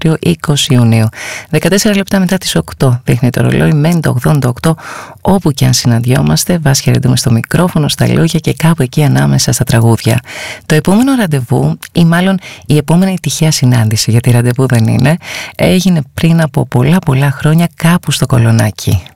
αύριο 20 Ιουνίου. 14 λεπτά μετά τις 8 δείχνει το ρολόι, μένει το 88, όπου και αν συναντιόμαστε, βάσει χαιρετούμε στο μικρόφωνο, στα λόγια και κάπου εκεί ανάμεσα στα τραγούδια. Το επόμενο ραντεβού, ή μάλλον η επόμενη τυχαία συνάντηση, γιατί ραντεβού δεν είναι, έγινε πριν από πολλά χρόνια κάπου στο Κολονάκι.